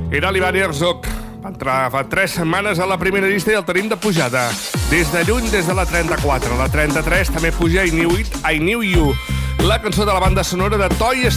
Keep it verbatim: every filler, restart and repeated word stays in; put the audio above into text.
Era l'Ivan Herzog. Va entrar fa tres setmanes a la primera llista i el tenim de pujada. Des de lluny, des de la trenta-quatre. La trenta-tres també puja I Knew It, I Knew You. La cançó de la banda sonora de Toy Story.